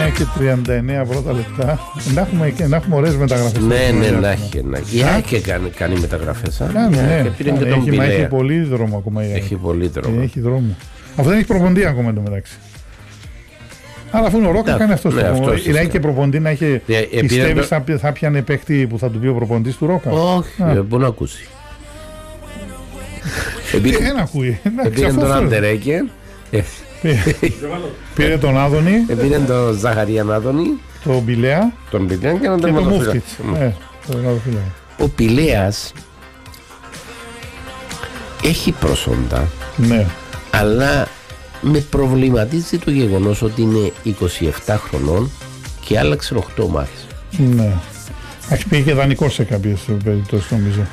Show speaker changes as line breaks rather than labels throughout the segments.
9:39 πρώτα λεπτά. Να έχουμε ωραίες μεταγραφές.
Ναι, να έχει. Η ΑΕΚ κάνει μεταγραφές.
Έχει πολύ δρόμο ακόμα.
Έχει πολύ δρόμο.
Έχει δρόμο. Αυτό δεν έχει προπονητή ακόμα εντωμεταξύ. Αλλά αφού είναι ο Ρόκα, κάνει αυτό. Δηλαδή και προπονητή να έχει. Πιστεύεις θα πιάνε παίκτη που θα του πει ο προπονητής του Ρόκα?
Όχι, μπορεί να ακούσει.
Δεν ακούει.
Πήρε τον Αντερέκε.
Πήρε τον Άδωνη.
Πήρε τον Ζαχαρίαν Άδωνη.
Τον Πηλέα.
Τον Πηλέα και
τον Μούφκιτ.
Ο Πηλέας έχει προσόντα.
Ναι.
Αλλά με προβληματίζει το γεγονός ότι είναι 27 χρονών και άλλαξε 8 ομάδες.
Ναι. Έχει πει και δανεικό σε κάποιες περιπτώσεις, νομίζω.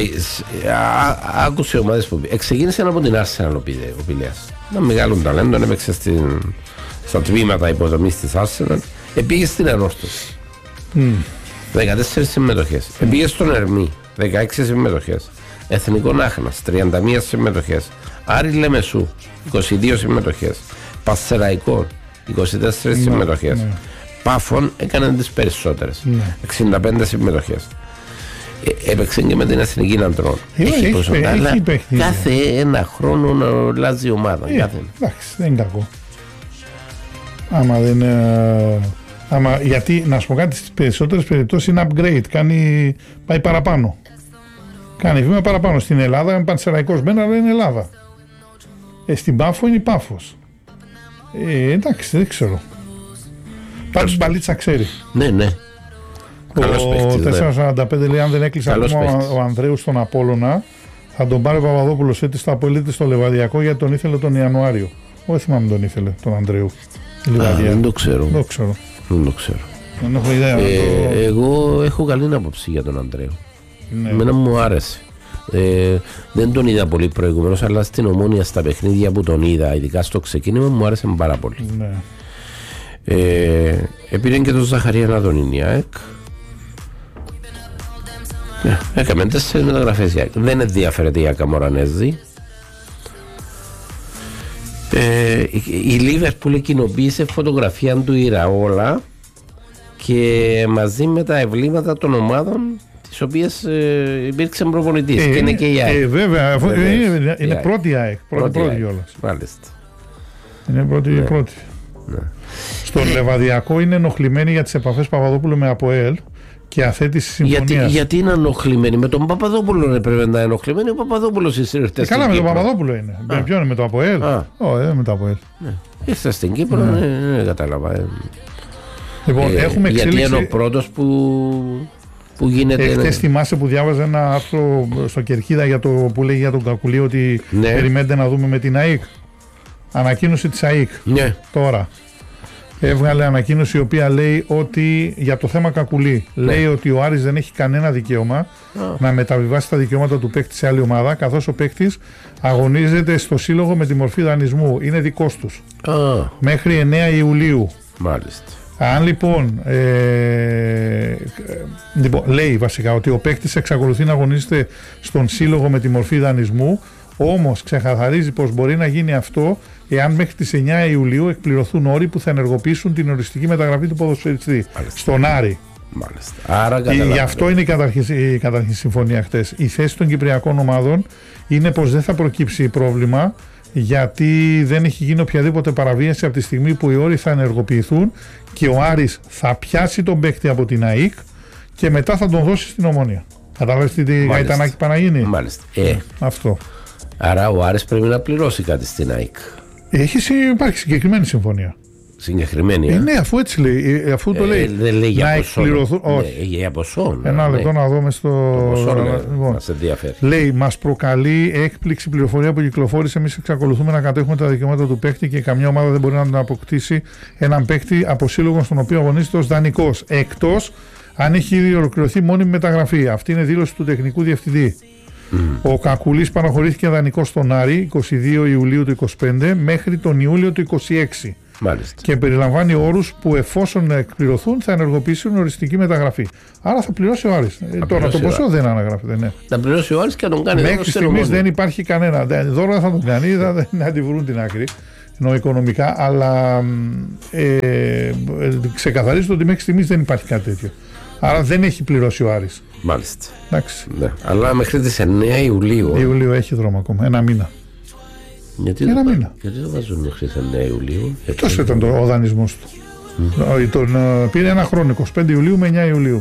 Άκουσε ομάδες που ξεκίνησε από την Arsenal ο Πηλέας. Ένα μεγάλο ταλέντο, έπαιξε στα τμήματα υποδομής της Arsenal. Πήγε στην Ανόρθωση. 14 συμμετοχές. Πήγε στον Ερμή. 16 συμμετοχές. Εθνικό Άχνας. 31 συμμετοχές. Άρη Λεμεσού. 22 συμμετοχές. Πασσεραϊκό. 24 συμμετοχές. Πάφων έκανε τις περισσότερες. 65 συμμετοχές. Έπαιξε και με την Εθνική Αντρών. Έχει προσωπικά, αλλά κάθε ένα χρόνο να αλλάζει η ομάδα.
Εντάξει, δεν είναι κακό. Άμα δεν. Γιατί να σου πω κάτι, στις περισσότερες περιπτώσεις είναι upgrade. Πάει παραπάνω. Κάνει βήμα παραπάνω. Στην Ελλάδα είναι Πανσεραϊκός μένα, αλλά είναι Ελλάδα. Στην Πάφο είναι η Πάφος. Εντάξει, δεν ξέρω. Πάντως μπαλίτσα ξέρει.
Ναι.
Ο 445 λέει: αν δεν έκλεισε ακόμα ο Ανδρέου στον Απόλλωνα, θα τον πάρει ο Παπαδόπουλος είτε στο Απόλλωνα στο Λεβαδιακό, γιατί τον ήθελε τον Ιανουάριο. Όχι, θυμάμαι τον ήθελε τον Ανδρέου.
Δεν το ξέρω.
Δεν έχω ιδέα.
Εγώ έχω καλή άποψη για τον Ανδρέου. Εμένα μου άρεσε. Δεν τον είδα πολύ προηγουμένως, αλλά στην Ομόνια στα παιχνίδια που τον είδα, ειδικά στο ξεκίνημα, μου άρεσε πάρα πολύ.
Ναι.
Επήρε και τον Ζαχαρία Άδωνη η ΑΕΚ. Έκαμε 4 μεταγραφές η ΑΕΚ. Δεν ενδιαφέρεται η ΑΕΚ Μορανέζη. Η Λίβερπουλ κοινοποίησε φωτογραφία του Ιραόλα και μαζί με τα ευλήματα των ομάδων τις οποίες υπήρξε προπονητής και είναι και η ΑΕΚ.
Βέβαια, είναι πρώτη η ΑΕΚ. Πρώτη κιόλας.
Μάλιστα.
Είναι πρώτη.
Ναι.
Στο Λεβαδιακό είναι ενοχλημένοι για τις επαφές Παπαδόπουλου με ΑΠΟΕΛ και αθέτηση συμφωνίας.
Γιατί είναι ενοχλημένοι? Με τον Παπαδόπουλο πρέπει να είναι ενοχλημένοι. Ο Παπαδόπουλος ήρθε.
Καλά, με τον Παπαδόπουλο είναι. Ποιο είναι, με το ΑΠΟΕΛ? Όχι, δεν με το ΑΠΟΕΛ.
Ήρθε στην Κύπρο, δεν κατάλαβα.
Λοιπόν, έχουμε εξέλιξη.
Γιατί είναι ο πρώτος που γίνεται.
Χθες θυμάσαι που διάβαζε ένα άρθρο στο Κερκίδα που λέει για τον Κακουλή ότι περιμένετε να δούμε με την ΑΕΚ. Ανακοίνωση της ΑΕΚ.
Ναι.
Τώρα. Έβγαλε ανακοίνωση η οποία λέει ότι για το θέμα Κακουλή. Λέει ότι ο Άρης δεν έχει κανένα δικαίωμα να μεταβιβάσει τα δικαιώματα του παίκτη σε άλλη ομάδα, καθώς ο παίκτης αγωνίζεται στο σύλλογο με τη μορφή δανεισμού. Είναι δικός τους. Μέχρι 9 Ιουλίου.
Μάλιστα.
Αν λοιπόν, λέει βασικά ότι ο παίκτης εξακολουθεί να αγωνίζεται στον σύλλογο με τη μορφή δανεισμού, όμως ξεκαθαρίζει πως μπορεί να γίνει αυτό εάν μέχρι τις 9 Ιουλίου εκπληρωθούν όροι που θα ενεργοποιήσουν την οριστική μεταγραφή του ποδοσφαιριστή στον Άρη.
Μάλιστα. Άρα
γι' αυτό είναι η καταρχήν συμφωνία χτες. Η θέση των κυπριακών ομάδων είναι πως δεν θα προκύψει πρόβλημα, γιατί δεν έχει γίνει οποιαδήποτε παραβίαση από τη στιγμή που οι όροι θα ενεργοποιηθούν και ο Άρης θα πιάσει τον παίκτη από την ΑΕΚ και μετά θα τον δώσει στην Ομόνια. Καταλάβεις τι γαϊτανάκι πάει να γίνει?
Μάλιστα.
Αυτό.
Άρα ο Άρης πρέπει να πληρώσει κάτι στην ΑΕΚ.
Υπάρχει συγκεκριμένη συμφωνία.
Συγκεκριμένη.
Ναι, αφού έτσι λέει. Αφού το λέει.
Δεν λέει για ποσό.
Όχι.
Για ποσό.
Ένα λεπτό να δούμε στο.
Μας ενδιαφέρει.
Λέει, μας προκαλεί έκπληξη πληροφορία που κυκλοφόρησε. Εμείς εξακολουθούμε να κατέχουμε τα δικαιώματα του παίκτη και καμιά ομάδα δεν μπορεί να τον αποκτήσει έναν παίκτη από σύλλογο στον οποίο αγωνίζεται ως δανεικός. Εκτός αν έχει ήδη ολοκληρωθεί μόνιμη μεταγραφή. Αυτή είναι δήλωση του τεχνικού διευθυντή. Ο Κακουλής παραχωρήθηκε δανεικός στον Άρη 22 Ιουλίου του 2025 μέχρι τον Ιούλιο του 2026.
Μάλιστα.
Και περιλαμβάνει όρους που εφόσον εκπληρωθούν θα ενεργοποιήσουν οριστική μεταγραφή. Άρα θα πληρώσει ο Άρης. Τώρα το ποσό δεν αναγράφεται. Ναι.
Θα πληρώσει ο Άρης και θα τον κάνει.
Μέχρι στιγμής δεν υπάρχει κανένα. Δώρο δεν θα τον κάνει, δεν τη βρουν την άκρη. εννοώ οικονομικά, αλλά ξεκαθαρίζω ότι μέχρι στιγμής δεν υπάρχει κάτι τέτοιο. Άρα δεν έχει πληρώσει ο Άρης.
Μάλιστα.
Εντάξει.
Ναι. Αλλά μέχρι τις 9 Ιουλίου.
Ιουλίου έχει δρόμο ακόμα, ένα μήνα.
Γιατί το βάζουν μέχρι τις 9 Ιουλίου.
Τόσο ήταν ο δανεισμός του. Τον πήρε ένα χρόνο, 25 Ιουλίου με 9 Ιουλίου.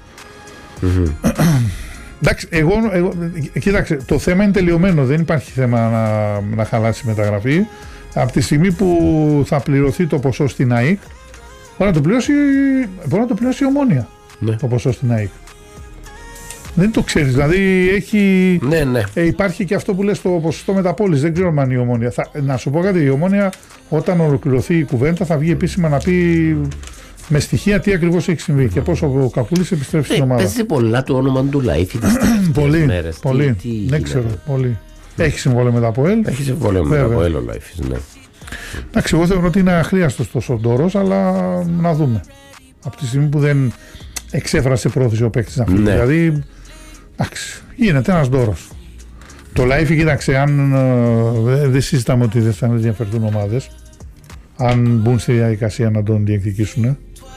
Εντάξει, κοίταξε, το θέμα είναι τελειωμένο, δεν υπάρχει θέμα να χαλάσει η μεταγραφή. Από τη στιγμή που θα πληρωθεί το ποσό στην ΑΕΚ, μπορεί να το πληρώσει η Ομόνοια, ναι. Το ποσό στην ΑΕΚ. Δεν το ξέρεις, δηλαδή υπάρχει και αυτό που λες το ποσοστό μεταπώλησης, δεν ξέρω αν η Ομόνοια. Να σου πω κάτι, η Ομόνοια όταν ολοκληρωθεί η κουβέντα θα βγει επίσημα να πει με στοιχεία τι ακριβώς έχει συμβεί και πώς ο Κακούλης επιστρέφει στην ομάδα.
Παίζει πολλά το όνομα του Λαϊφή τις τελευταίες μέρες.
Πολύ, δεν ξέρω, πολύ. Έχει συμβόλαιο με τα ΑΠΟΕΛ.
Έχει συμβόλαιο με τα ΑΠΟΕΛ ο Λαϊφής, ναι.
Εντάξει, εγώ θεωρώ ότι είναι αχρίαστος τόσο ντόρος, αλλά να δούμε. Από τη στιγμή που δεν εξέφρασε πρόθεση ο παίκτης να φύγει. Ναι. Δηλαδή, εντάξει, γίνεται ένας ντόρος. Το Λαϊφή, κοίταξε, αν δεν συζητάμε ότι δεν θα ενδιαφερθούν ομάδες, αν μπουν στη διαδικασία να τον διεκδικήσουν.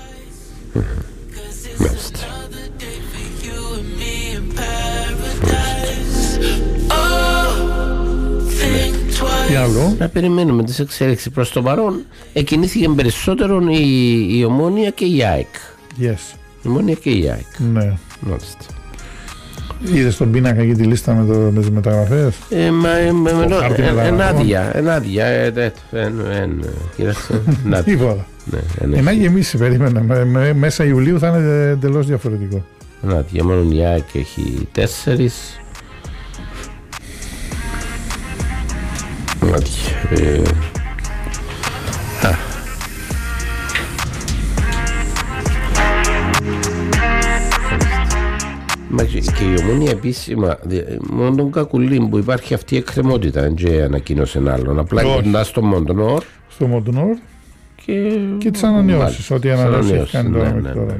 Μάλιστα.
Τι άλλο?
Να περιμένουμε τις εξέλιξεις. Προς το παρόν εκκινήθηκε περισσότερο η Ομόνοια και η ΑΕΚ.
Yes.
Η Ομόνοια και η ΑΕΚ.
Ναι.
Μάλιστα.
Είδες τον πίνακα και τη λίστα με τις μεταγραφές?
Ενάδεια.
Τίποτα. Εμένα γεμίσει, περίμενα. Μέσα Ιουλίου θα είναι εντελώς διαφορετικό.
Ενάδεια, μόνο η ΑΕΚ έχει 4. Και η Ομόνοια επίσημα, μόνο τον Κακουλή που υπάρχει αυτή η εκκρεμότητα και ανακοίνωσε άλλον. Απλά κοντά στο Μοντονόρ.
Στο Μοντονόρ και τις ανανεώσεις. Ό,τι ανανεώσεις έχει κάνει τώρα μέχρι τώρα.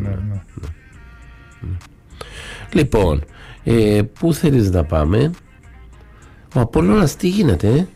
Λοιπόν, πού θέλεις να πάμε? Ο Απόλλωνας τι γίνεται?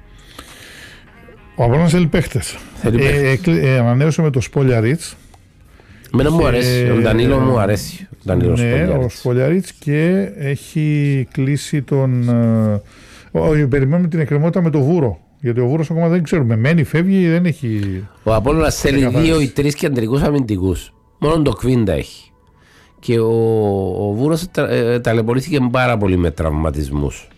Ο Απόλλωνας θέλει παίχτες. Ανανέωσε με το Σπόλιαριτς.
Εμένα μου αρέσει, ο Ντανίλο μου αρέσει.
Ναι, ο Σπόλιαριτς, και έχει κλείσει τον... περιμένουμε την εκκρεμότητα με το Βούρο. Γιατί ο Βούρος ακόμα δεν ξέρουμε. Μένει, φεύγει, δεν έχει...
Ο Απόλλωνας θέλει 2 ή 3 κεντρικούς αμυντικούς. Μόνο το Κβίντα έχει. Και ο Βούρος ταλαιπωρήθηκε πάρα πολύ με τραυματισμούς.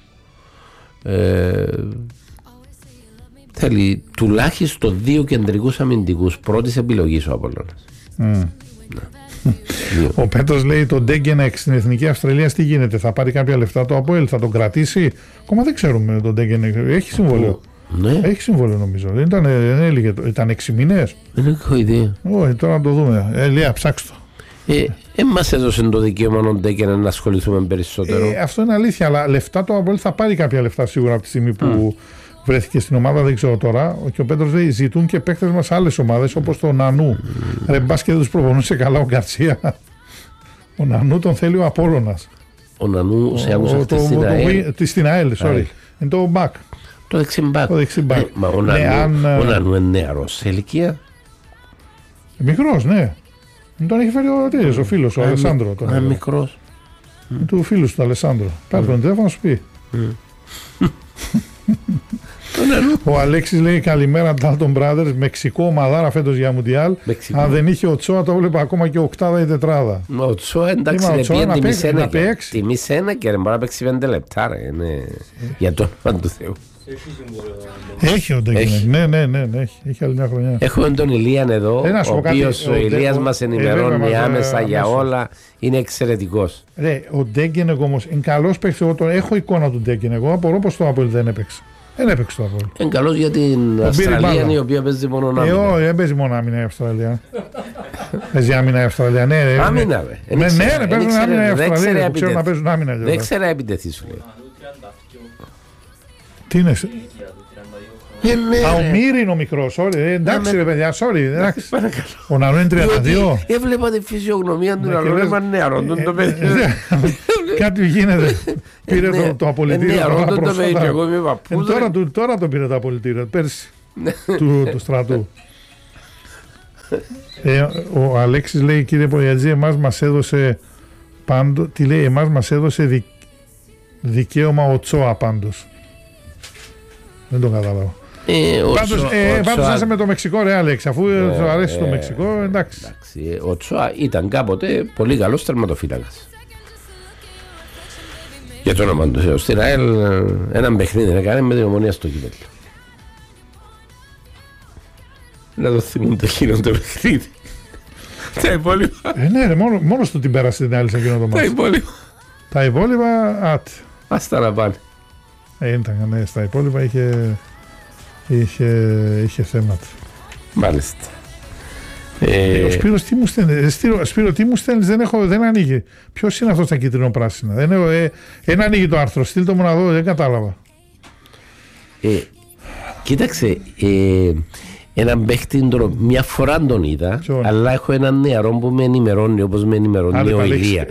Θέλει τουλάχιστον 2 κεντρικούς αμυντικούς πρώτης επιλογής ο Απόλλωνας.
Ο Πέτρος λέει τον Ντέγκενεκ στην Εθνική Αυστραλία τι γίνεται, θα πάρει κάποια λεφτά το ΑΠΟΕΛ, θα τον κρατήσει? Ακόμα δεν ξέρουμε τον Ντέγκενεκ. Έχει συμβόλαιο.
Ναι.
Έχει συμβόλαιο νομίζω. Δεν έλεγε, ήταν 6 μήνες.
Δεν έχω ιδέα.
Όχι, τώρα να το δούμε. Ελία, ψάξτε το.
Μας έδωσε το δικαίωμα ο Ντέγκενεκ να ασχοληθούμε περισσότερο.
Αυτό είναι αλήθεια, αλλά λεφτά το ΑΠΟΕΛ θα πάρει κάποια λεφτά σίγουρα από τη στιγμή που βρέθηκε στην ομάδα, δεν ξέρω τώρα. Και ο Πέτρος λέει: ζητούν και παίκτες μας άλλες ομάδες όπως το Νανού. Ρε μπας και δεν τους προπονούσε καλά ο Γκαρσία. Ο Νανού τον θέλει ο Απόλλωνας.
Ο Νανού σε άκουσα
στην ΑΕΛ, sorry. Είναι το μπακ.
Το δεξιμπακ. Μα ο Νανού είναι νεαρός σε ηλικία.
Μικρός, ναι. Τον έχει φέρει ο φίλος, ο Αλεσάνδρο.
Είναι μικρός.
Του φίλου του Αλεσάνδρο. Πάρε τον τηλέφωνο να σου πει. Ο Αλέξης λέει: καλημέρα, Dalton Brothers. Μεξικό ομαδάρα φέτος για Μουντιάλ. Αν δεν είχε ο Τσόα, το βλέπα ακόμα και οκτάδα ή τετράδα.
Ο Τσόα εντάξει, τιμή σένα και μπορεί να παίξει 5 λεπτά. Για το όνομα του Θεού.
Έχει ο Ντέγκενεκ. Ναι, έχει άλλη μια χρονιά.
Έχουμε τον Ηλίαν εδώ, ο οποίος ο Ηλίας μας ενημερώνει άμεσα για όλα. Είναι εξαιρετικός.
Ο Ντέγκενεκ όμως είναι καλός παίκτης. Έχω εικόνα του Ντέγκενεκ. Εγώ απορώ πως το Απόλλων δεν έπαιξε. Δεν έπαιξε το Απόλλων.
Είναι καλός για την Αυστραλία, η οποία παίζει μόνο άμυνα.
Όχι, δεν παίζει μόνο άμυνα η Αυστραλία. Παίζει άμυνα η Αυστραλία.
Άμυνα,
ναι, παίζουν άμυνα η Αυστραλία. Ξέρω να παίζουν άμυνα.
Δεν ξέρω να επιτεθεί, σου λέει.
Τι είναι? Ο Μύρη είναι ο μικρός. Εντάξει ρε παιδιά, sorry. Ο Νανού είναι 32.
Έβλεπα τη φυσιογνωμία του Νανού, είναι νεαρό το παιδί.
Κάτι γίνεται. Πήρε το απολυτήριο.
Νεαρό το παιδί και εγώ είμαι παππούς.
Τώρα το πήρε το απολυτήριο, πέρσι. του στρατού. Ο Αλέξης λέει, κύριε Πολιατζή, εμάς μας έδωσε τι λέει, εμάς μας έδωσε δικαίωμα ο Τσόα πάντως. Δεν το κατάλαβα. Πάντως είσαι με το Μεξικό, ρε Αλέξη, αφού σου αρέσει το Μεξικό, εντάξει.
Ο Τσόα ήταν κάποτε πολύ καλός τερματοφύλακας. Για το όνομα του Θεού. Στην ΑΕΛ έναν παιχνίδι έκανε με την Ομονία στο κύπελλο. Να το θυμούνται εκείνο το παιχνίδι. Τα υπόλοιπα.
Ναι, ρε, μόνος του την πέρασε την άλλη σε εκείνο το μάτι. Τα υπόλοιπα, άτε.
Άστα να πάνε.
Ναι, στα υπόλοιπα είχε θέματα.
Μάλιστα.
Ο Σπύρος τι μου στέλνει, Σπύρο τι μου στέλνεις, δεν ανοίγει. Ποιος είναι αυτός τα κίτρινο-πράσινα, δεν ανοίγει το άρθρο, στείλ το μου να δω, δεν κατάλαβα.
Κοίταξε, έναν παίχτη μια φορά τον είδα, αλλά έχω έναν νεαρό που με ενημερώνει όπως με ενημερώνει ο Ηλία.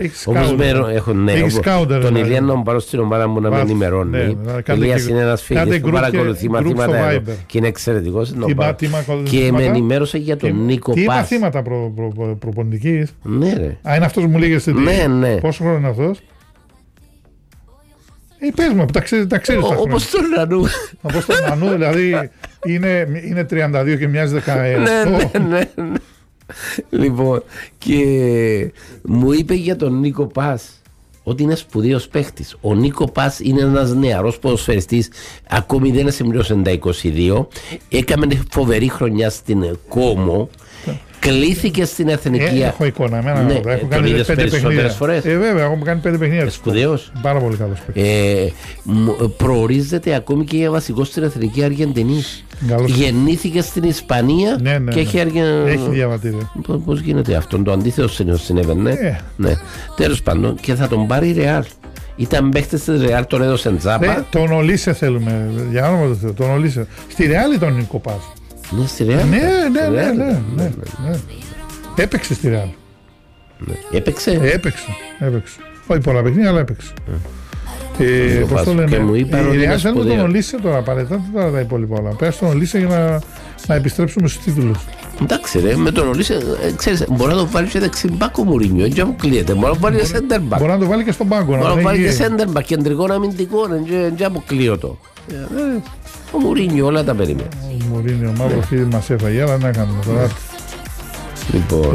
Τον Ηλία να μου πάρω στην ομάδα μου να με ενημερώνει. Ο Ηλίας είναι ένας φίλος που παρακολουθεί μαθήματα και είναι εξαιρετικός. Και με ενημέρωσε για τον Νίκο Πας.
Τι μαθήματα προπονητικής?
Ναι ρε.
Είναι αυτός που μου λέγες στην
τύχη. Ναι.
Πόσο χρόνο είναι αυτός? Πες μου, τα ξέρεις τα χρόνια.
Όπως τον Νανού.
Όπως τον Νανού, δηλαδή είναι 32 και μοιάζει 18.
Ναι. Λοιπόν, και μου είπε για τον Νίκο Πας ότι είναι σπουδαίος παίχτης. Ο Νίκο Πας είναι ένας νεαρός ποδοσφαιριστής, ακόμη δεν συμπλήρωσε τα 22, έκαμε φοβερή χρονιά στην Κόμο. Κλήθηκε στην εθνική.
Έχω εικόνα. Έχω
κάνει 5 παιχνίδια.
Βέβαια, έχω κάνει 5 παιχνίδια.
Σπουδαίος.
Πάρα πολύ καλός παίκτης.
Προορίζεται ακόμη και για βασικό στην εθνική Αργεντινή. Γεννήθηκε στην Ισπανία και έχει
διαβατήριο.
Πώς γίνεται αυτό, το αντίθετο συνέβαινε. Ναι. Τέλος πάντων, και θα τον πάρει η Ρεάλ. Ήταν παίχτες της Ρεάλ, τον έδωσε τζάμπα.
Τον Ολίσε θέλουμε. Για όνομα του Θεού, τον Ολίσε. Στη Ρεάλ ήταν ο Νίκο Πας.
Ναι, στη Ρεάλ.
Ναι. Έπαιξε στη Ρεάλ.
Έπαιξε.
Όχι πολλά παιχνίδια, αλλά έπαιξε. Πώς το λένε, η Ρεάλ θέλουμε τον Ολίσε τώρα, απαραίτητα τώρα τα υπόλοιπα όλα. Πέρασε τον Ολίσε για να επιστρέψουμε στους τίτλους.
Εντάξει ρε, με τον Ολίσε, ξέρεις, μπορεί να το βάλει και δεξιμπάκο Μουρίνιο, έτσι αποκλείεται, μπορεί να το βάλει και σέντερμπακ.
Μπορεί να το βάλει και στον πάγκο.
Μπορεί να το βάλει και σέντερμπακ, κεντρικό αμυντικό, έτσι αποκλείωτο. Ο Μουρίνιο όλα τα περίμενε.
Ο Μουρίνιο, μαύρο φίλοι μας έφαγε, αλλά να κάνουμε τώρα.
Λοιπόν.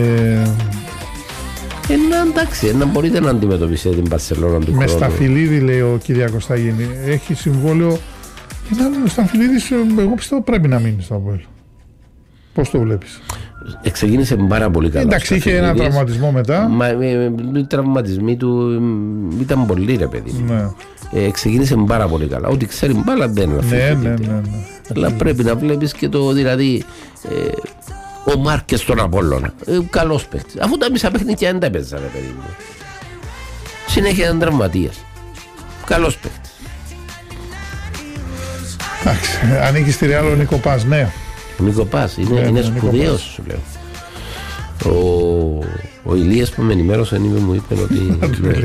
Εντάξει, να μπορείτε να αντιμετωπίσετε την Μπαρσελόνα του χρόνου.
Με Σταφυλίδη, λέει ο Κυριάκος Σταγίνη, έχει συμβόλαιο. Ο Σταφυλίδης, εγώ πιστεύω πρέπει να μείνει στο Αποέλ. Πώς το βλέπεις?
Ξεκίνησε πάρα πολύ καλά.
Εντάξει, είχε ένα τραυματισμό μετά.
Οι τραυματισμοί του ήταν πολύ ρε παιδί.
Ναι.
Ξεκίνησε πάρα πολύ καλά. Ό,τι ξέρει μπάλα δεν είναι.
Ναι.
Αλλά πρέπει να βλέπεις και το δηλαδή. Ο Μάρκες στον Απόλλωνα. Καλός παίχτης. Αφού τα μισά παιχνίδια δεν τα έπαιζα, ρε παιδί μου. Συνέχεια ήταν τραυματίας. Καλός παίχτης.
Εντάξει, ανήκει στη Ρεάλ ο Νίκο Πας, ναι.
Ο Νίκο Πας είναι σπουδαίος, σου λέω. Ο Ηλίας που με ενημέρωσε μου είπε ότι.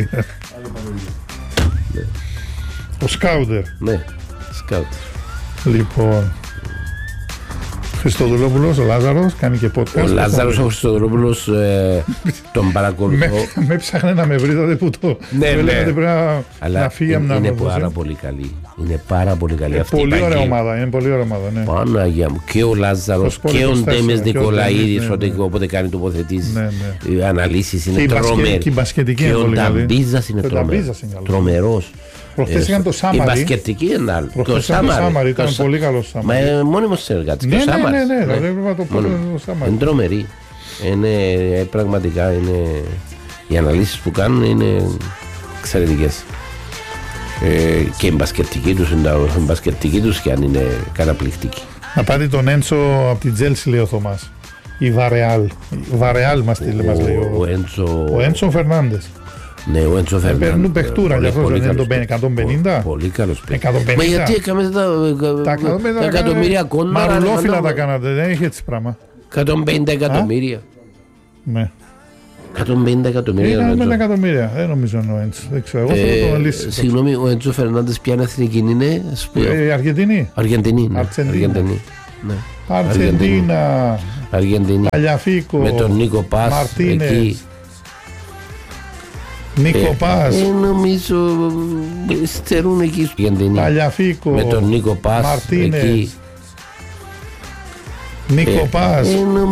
Ο Σκάουτερ.
Ναι, Σκάουτερ.
Λοιπόν. Χριστοδουλόπουλος, ο Λάζαρος, κάνει και podcast.
Ο Λάζαρος, ο Χριστοδουλόπουλος τον παρακολουθώ.
Με ψάχνε να με βρείτε που το.
Ναι.
Πρέπει να φύγει από να
είναι πάρα πολύ καλή. Είναι πάρα πολύ καλή αυτή η
πολύ ωραία ομάδα. Είναι πολύ ωραία ομάδα, ναι.
Παναγία μου. Και ο Λάζαρος και ο Ντέμες Νικολαίδης, όποτε κάνει τοποθετήσεις, αναλύσεις είναι τρομερή.
Και
ο Νταμπίζας είναι τρομερός.
Προχθές είχαν το Σάμαρι.
Η μπασκετική είναι άλλο.
Το Σάμαρι ήταν πολύ καλό Σάμαρι.
Μα μόνιμος συνεργάτης.
Ναι, πρέπει να το πω το Σάμαρι.
Είναι τρομερή. Πραγματικά οι αναλύσεις που κάνουν είναι εξαιρετικές. Και η μπασκετική τους και αν είναι καταπληκτική.
Να πάρει τον Έντσο από την Τζέλσι, λέει ο Θωμάς. Η Βαρεάλ μας λέει ο Έντσο Φερνάντες.
Ναι, ο Έντσο Φερνάντες.
Παίρνουν παιχτούρα για αυτό, δεν είναι το 150.
Πολύ καλός παίκτης.
150.
Μα γιατί έκαμε τα εκατομμύρια κόντρα.
Μαρουλόφυλλα τα κάνατε, δεν είχε έτσι πράγμα.
150 εκατομμύρια.
Ναι.
150 εκατομμύρια.
150 εκατομμύρια, δεν νομίζω είναι ο Έντσο. Δεν ξέρω, εγώ θέλω τον λύσει.
Συγγνώμη, ο Έντσο Φερνάντες ποια εθνική είναι?
Αργεντινή.
Αργεντινή. Ναι.
Αργεντίνα.
Αργεντινή.
Ταλιαφίκο.
Με τον Νίκο Πας.
Μαρτίνες.
Εκεί.
Νίκο Πας.
Νομίζω στερούν εκεί στο Αργεντινή.
Ταλιαφίκο.
Με τον Νίκο Πας.
Μαρτίνες.
Εκεί.
Νίκο Πας.